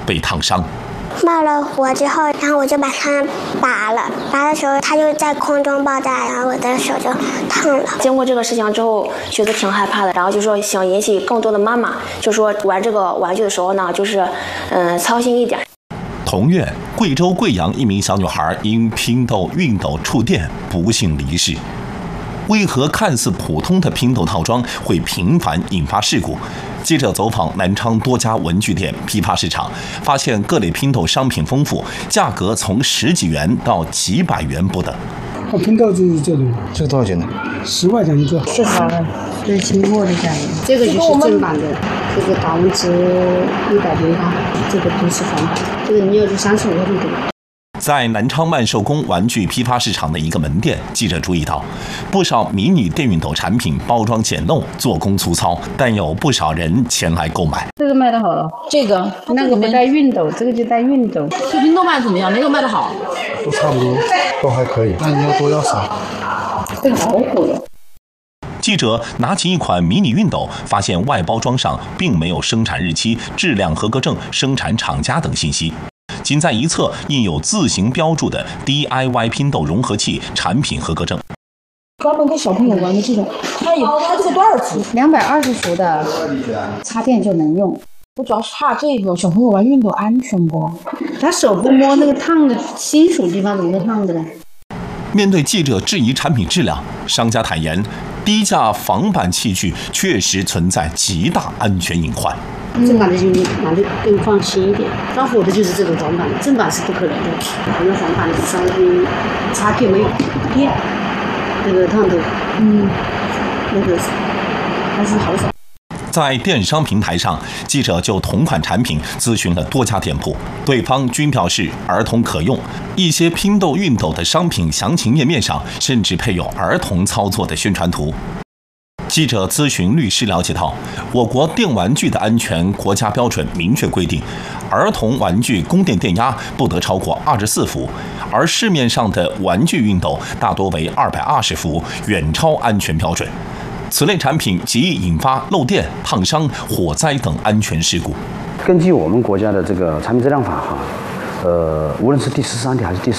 被烫伤。 冒了火之后，然后我就把它拔了，拔的时候它就在空中爆炸，然后我的手就烫了。 经过这个事情之后，觉得挺害怕的，然后就说想引起更多的妈妈，就说玩这个玩具的时候呢，就是操心一点。 同月，贵州贵阳一名小女孩因拼豆熨斗触电不幸离世。为何看似普通的拼豆套装会频繁引发事故？记者走访南昌多家文具店、批发市场，发现各类拼豆商品丰富，价格从10几元到几百元不等。 拼豆子这种， 这个多少钱呢 ？10块钱一个。 是好的，对，清货的价格。这个就是正版的，这个打完值108，这个都是仿版，这个你要是35块就给。 在南昌万寿宫玩具批发市场的一个门店，记者注意到，不少迷你电熨斗产品包装简陋，做工粗糙，但有不少人前来购买。 这个卖得好了，这个那个不带熨斗，这个就带熨斗。 这拼豆卖怎么样？哪个卖得好？ 都差不多，都还可以。那你要多要少？ 这个好火的。 记者拿起一款迷你熨斗，发现外包装上并没有生产日期、质量合格证、生产厂家等信息。仅在一侧印有字形标注的 DIY 拼豆融合器产品合格证。 专门给小朋友玩的这种，它这个多少伏 ？220伏的，插电就能用。 我主要是怕这个小朋友玩熨斗安全不？ 他手不摸那个烫的金属地方怎么会烫的呢？ 面对记者质疑产品质量，商家坦言，低价仿版器具确实存在极大安全隐患。 正版的就拿得更放心一点，发火的就是这种仿版的，正版是不可能的。反正仿版的稍微插电没有电，那个烫头，那个还是好少。 在电商平台上，记者就同款产品咨询了多家店铺，对方均表示儿童可用。一些拼豆熨斗的商品详情页面上甚至配有儿童操作的宣传图。记者咨询律师了解到，我国电玩具的安全国家标准明确规定，儿童玩具供电电压不得超过24伏，而市面上的玩具熨斗大多为220伏，远超安全标准。此类产品极易引发漏电、烫伤、火灾等安全事故。 根据我们国家的这个产品质量法无论是第13条还是第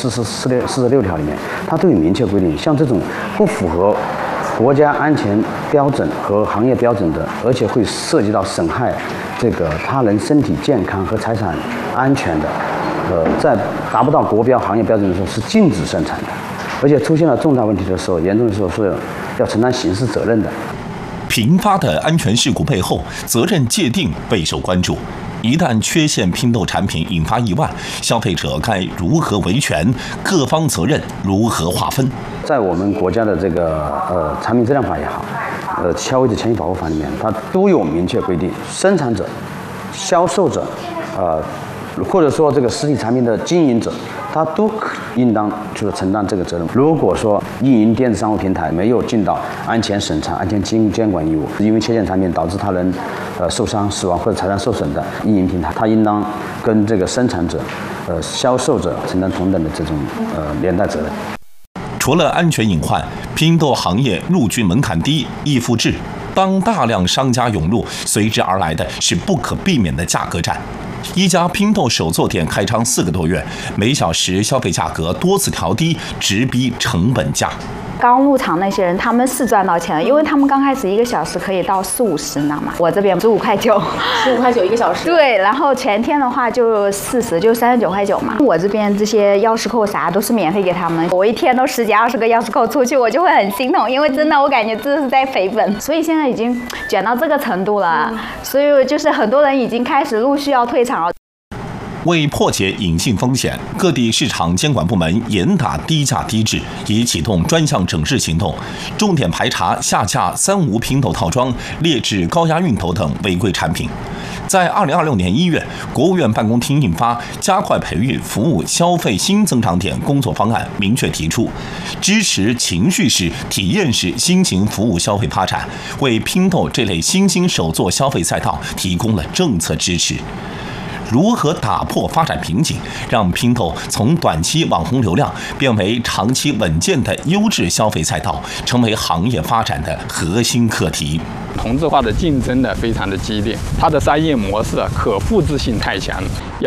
46条里面，它都有明确规定，像这种不符合国家安全标准和行业标准的，而且会涉及到损害这个他人身体健康和财产安全的，在达不到国标行业标准的时候是禁止生产的，而且出现了重大问题的时候，严重的时候是要承担刑事责任的。 频发的安全事故背后，责任界定备受关注。一旦缺陷拼豆产品引发意外，消费者该如何维权？各方责任如何划分？ 在我们国家的这个产品质量法也好，消费者权益保护法里面，它都有明确规定，生产者、销售者，或者说这个实体产品的经营者，他都应当就是承担这个责任。如果说运营电子商务平台没有尽到安全审查、安全监管义务，因为缺陷产品导致他人受伤、死亡或者财产受损的运营平台，他应当跟这个生产者、销售者承担同等的这种连带责任。 除了安全隐患，拼豆行业入局门槛低、易复制。当大量商家涌入，随之而来的是不可避免的价格战。一家拼豆手作店开张4个多月，每小时消费价格多次调低，直逼成本价。 刚入场那些人，他们是赚到钱了，因为他们刚开始1个小时可以到40-50，你知道吗？我这边15.9块 ，15.9块1个小时。 对，然后全天的话就40，就39.9块嘛。我这边这些钥匙扣啥都是免费给他们，我一天都10几20个钥匙扣出去，我就会很心痛，因为真的我感觉这是在赔本。所以现在已经卷到这个程度了，所以就是很多人已经开始陆续要退场了。 为破解隐性风险，各地市场监管部门严打低价低质，已启动专项整治行动，重点排查下架3无拼豆套装、劣质高压熨斗等违规产品。在2026年1月，国务院办公厅印发《加快培育服务消费新增长点工作方案》，明确提出，支持情绪式、体验式新型服务消费发展，为拼豆这类新兴手作消费赛道提供了政策支持。如何打破发展瓶颈，让拼豆从短期网红流量变为长期稳健的优质消费赛道，成为行业发展的核心课题。 同质化的竞争非常的激烈，它的商业模式可复制性太强了，